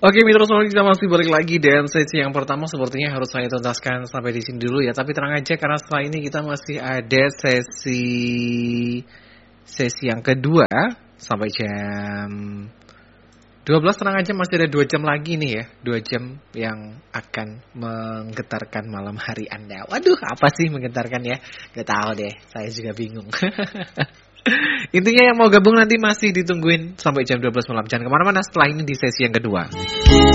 Oke, Mitra Semua, kita masih balik lagi dan sesi yang pertama sepertinya harus saya tuntaskan sampai di sini dulu ya. Tapi tenang aja karena setelah ini kita masih ada sesi yang kedua sampai jam 12. Tenang aja, masih ada 2 jam lagi nih ya. 2 jam yang akan menggetarkan malam hari Anda. Waduh, apa sih menggetarkan ya? Gak tahu deh, saya juga bingung. Intinya yang mau gabung nanti masih ditungguin sampai jam 12 malam. Jangan kemana-mana, setelah ini di sesi yang kedua.